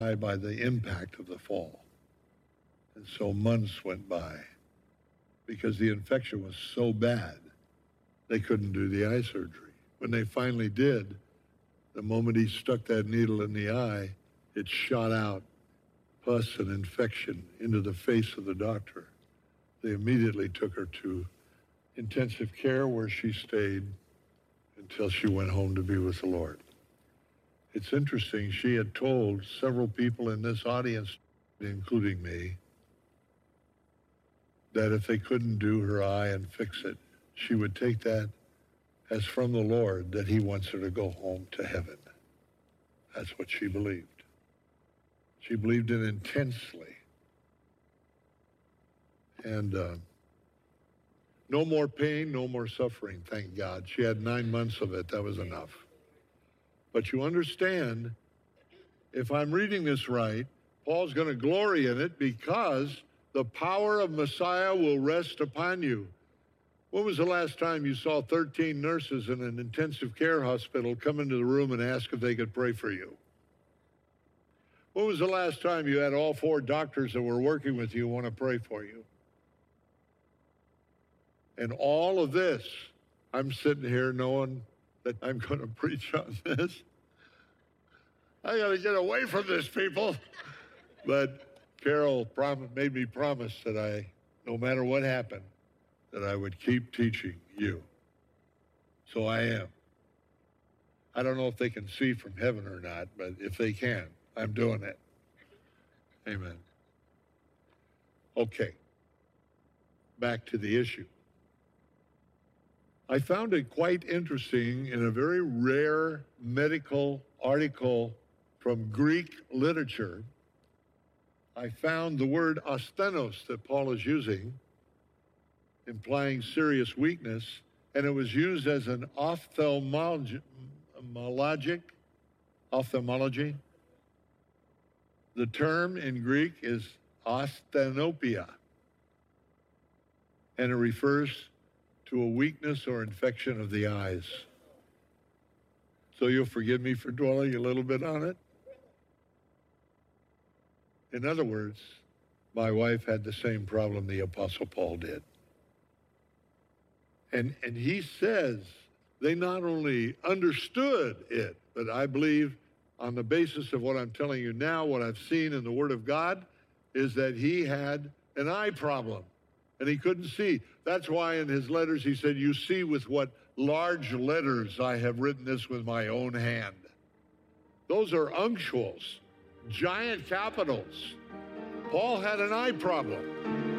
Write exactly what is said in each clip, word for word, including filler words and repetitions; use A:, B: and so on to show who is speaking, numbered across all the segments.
A: by the impact of the fall. And so months went by because the infection was so bad, they couldn't do the eye surgery. When they finally did, the moment he stuck that needle in the eye, it shot out pus and infection into the face of the doctor. They immediately took her to intensive care where she stayed until she went home to be with the Lord. It's interesting, she had told several people in this audience, including me, that if they couldn't do her eye and fix it, she would take that as from the Lord, that he wants her to go home to heaven. That's what she believed. She believed it intensely. And uh, no more pain, no more suffering, thank God. She had nine months of it. That was enough. But you understand, if I'm reading this right, Paul's going to glory in it because the power of Messiah will rest upon you. When was the last time you saw thirteen nurses in an intensive care hospital come into the room and ask if they could pray for you? When was the last time you had all four doctors that were working with you want to pray for you? And all of this, I'm sitting here knowing that I'm going to preach on this. I got to get away from this, people. But Carol prom- made me promise that I, no matter what happened, that I would keep teaching you. So I am. I don't know if they can see from heaven or not, but if they can, I'm doing it. Amen. Okay. Back to the issue. I found it quite interesting in a very rare medical article from Greek literature. I found the word asthenos that Paul is using, implying serious weakness, and it was used as an ophthalmologic, ophthalmology. The term in Greek is asthenopia, and it refers to a weakness or infection of the eyes. So you'll forgive me for dwelling a little bit on it. In other words, my wife had the same problem the Apostle Paul did. And, and he says they not only understood it, but I believe on the basis of what I'm telling you now, what I've seen in the Word of God, is that he had an eye problem and he couldn't see. That's why in his letters he said, you see with what large letters I have written this with my own hand. Those are unctuals, giant capitals. Paul had an eye problem.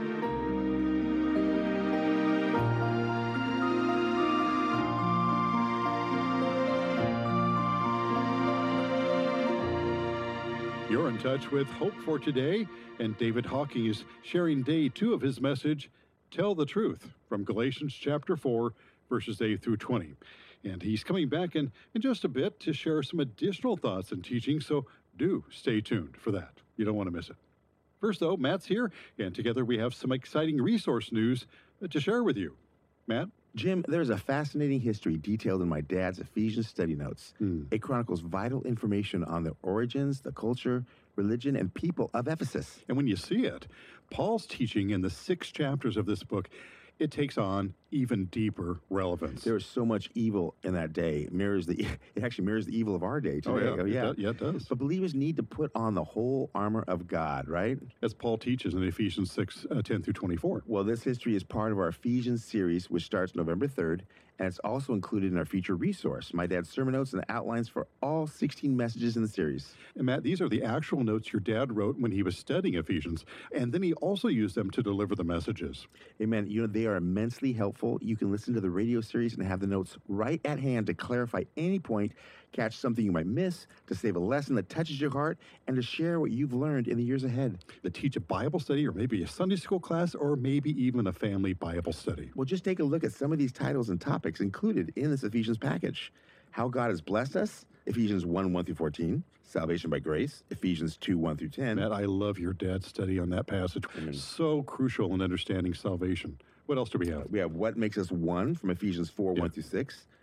B: You're in touch with Hope for Today, and David Hawking is sharing day two of his message, Tell the Truth, from Galatians chapter four, verses eight through twenty. And he's coming back in, in just a bit to share some additional thoughts and teaching, so do stay tuned for that. You don't want to miss it. First, though, Matt's here, and together we have some exciting resource news to share with you. Matt?
C: Jim, there's a fascinating history detailed in my dad's Ephesians study notes.
B: Mm.
C: It chronicles vital information on the origins, the culture, religion, and people of Ephesus.
B: And when you see it, Paul's teaching in the six chapters of this book, it takes on even deeper relevance.
C: There is so much evil in that day. It mirrors the it actually mirrors the evil of our day today.
B: Oh, yeah.
C: Oh, yeah.
B: It do, yeah, it does.
C: But believers need to put on the whole armor of God, right?
B: As Paul teaches in Ephesians six, uh, ten through twenty-four.
C: Well, this history is part of our Ephesians series, which starts November third, and it's also included in our feature resource, my dad's sermon notes and the outlines for all sixteen messages in the series.
B: And Matt, these are the actual notes your dad wrote when he was studying Ephesians, and then he also used them to deliver the messages.
C: Amen. You know, they are immensely helpful. You can listen to the radio series and have the notes right at hand to clarify any point, catch something you might miss, to save a lesson that touches your heart, and to share what you've learned in the years ahead.
B: To teach a Bible study, or maybe a Sunday school class, or maybe even a family Bible study.
C: Well, just take a look at some of these titles and topics included in this Ephesians package. How God has blessed us, Ephesians one, one through fourteen. Salvation by grace, Ephesians two, one through ten.
B: Matt, I love your dad's study on that passage. Mm. So crucial in understanding salvation. What else do we have?
C: We have what makes us one from Ephesians four, yeah. one through six.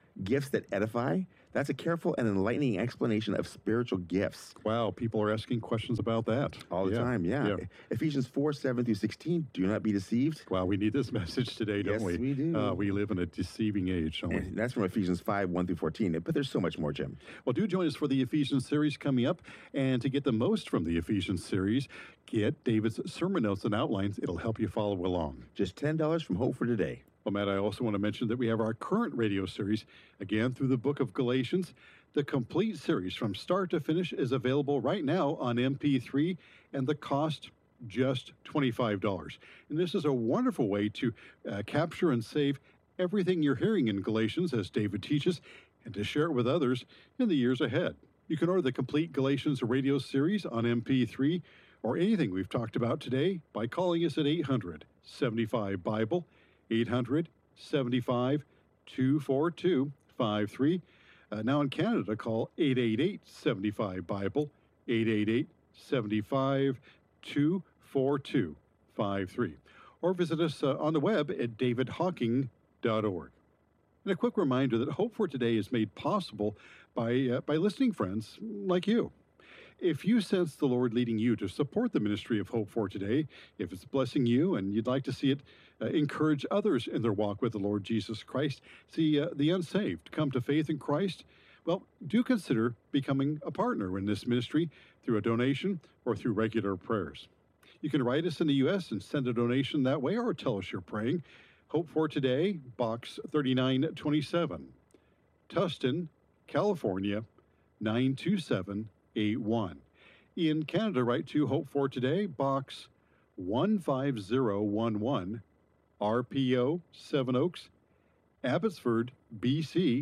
C: Gifts that edify? That's a careful and enlightening explanation of spiritual gifts.
B: Wow, people are asking questions about that.
C: All the
B: Yeah,
C: time, yeah.
B: yeah.
C: Ephesians four, seven through sixteen, do not be deceived.
B: Wow, we need this message today, don't
C: Yes,
B: we?
C: we do.
B: Uh, we live in a deceiving age, don't we?
C: And that's from Ephesians five, one through fourteen. But there's so much more, Jim.
B: Well, do join us for the Ephesians series coming up. And to get the most from the Ephesians series, get David's sermon notes and outlines. It'll help you follow along.
C: Just ten dollars from Hope for Today.
B: Well, Matt, I also want to mention that we have our current radio series, again, through the book of Galatians. The complete series from start to finish is available right now on M P three, and the cost just twenty-five dollars. And this is a wonderful way to uh, capture and save everything you're hearing in Galatians as David teaches, and to share it with others in the years ahead. You can order the complete Galatians radio series on M P three or anything we've talked about today by calling us at eight hundred, seventy-five, Bible, eight hundred, seventy-five, two four two, five three. Uh, now in Canada, call eight eight eight, seventy-five, Bible, eight eight eight, seventy-five, two four two, five three. Or visit us uh, on the web at david hawking dot org. And a quick reminder that Hope for Today is made possible by, uh, by listening friends like you. If you sense the Lord leading you to support the ministry of Hope for Today, if it's blessing you and you'd like to see it uh, encourage others in their walk with the Lord Jesus Christ, see uh, the unsaved come to faith in Christ, well, do consider becoming a partner in this ministry through a donation or through regular prayers. You can write us in the U S and send a donation that way, or tell us you're praying. Hope for Today, Box thirty-nine twenty-seven, Tustin, California, nine two seven eight one. In Canada, write to Hope for Today, Box one five zero one one, R P O, Seven Oaks, Abbotsford, B C,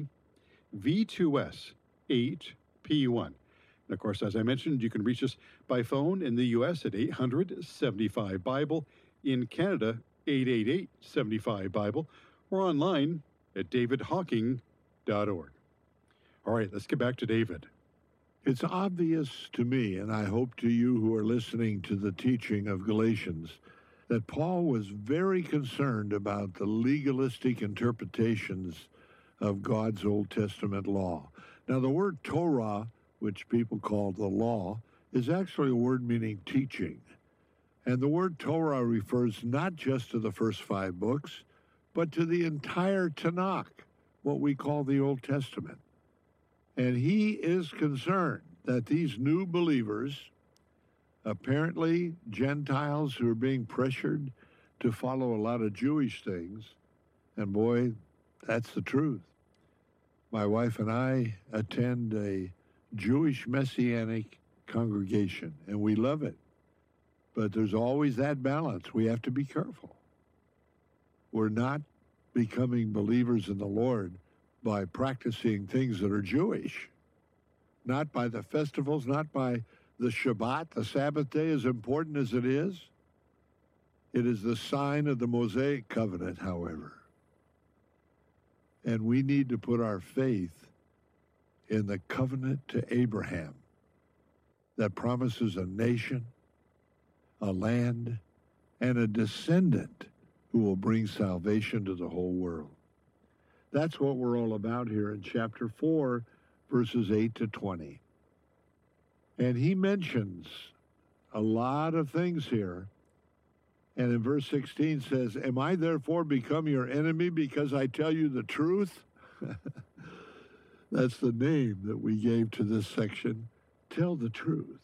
B: V two S eight P one. And of course, as I mentioned, you can reach us by phone in the U S at eight hundred, seventy-five, Bible, in Canada, eight eight eight, seventy-five, Bible, or online at david hawking dot org. All right, let's get back to David.
A: It's obvious to me, and I hope to you who are listening to the teaching of Galatians, that Paul was very concerned about the legalistic interpretations of God's Old Testament law. Now, the word Torah, which people call the law, is actually a word meaning teaching. And the word Torah refers not just to the first five books, but to the entire Tanakh, what we call the Old Testament. And he is concerned that these new believers, apparently Gentiles who are being pressured to follow a lot of Jewish things, and boy, that's the truth. My wife and I attend a Jewish Messianic congregation, and we love it. But there's always that balance. We have to be careful. We're not becoming believers in the Lord by practicing things that are Jewish, not by the festivals, not by the Shabbat. The Sabbath day, as important as it is, it is the sign of the Mosaic covenant, however. And we need to put our faith in the covenant to Abraham that promises a nation, a land, and a descendant who will bring salvation to the whole world. That's what we're all about here in chapter four, verses eight to twenty. And he mentions a lot of things here. And in verse sixteen says, "Am I therefore become your enemy because I tell you the truth?" That's the name that we gave to this section. Tell the truth.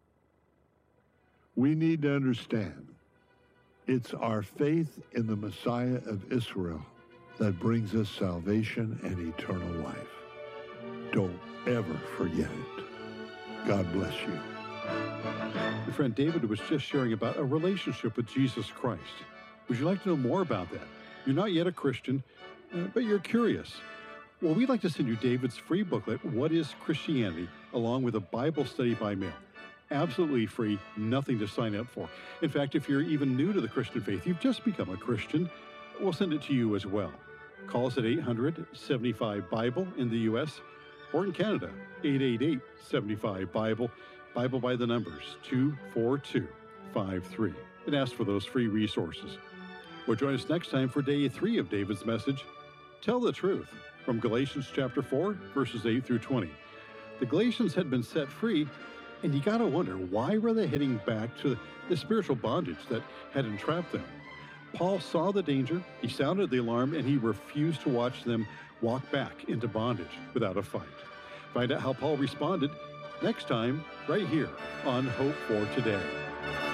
A: We need to understand it's our faith in the Messiah of Israel that brings us salvation and eternal life. Don't ever forget it. God bless you.
B: Your friend David was just sharing about a relationship with Jesus Christ. Would you like to know more about that? You're not yet a Christian, uh, but you're curious. Well, we'd like to send you David's free booklet, What is Christianity?, along with a Bible study by mail. Absolutely free, nothing to sign up for. In fact, if you're even new to the Christian faith, you've just become a Christian, we'll send it to you as well. Call us at eight hundred, seventy-five, Bible in the U S, or in Canada, eight eight eight, seventy-five, Bible, Bible by the numbers, two four two, five three, and ask for those free resources. Or join us next time for day three of David's message, Tell the Truth, from Galatians chapter four, verses eight through twenty. The Galatians had been set free, and you got to wonder, why were they heading back to the spiritual bondage that had entrapped them? Paul saw the danger, he sounded the alarm, and he refused to watch them walk back into bondage without a fight. Find out how Paul responded next time, right here on Hope for Today.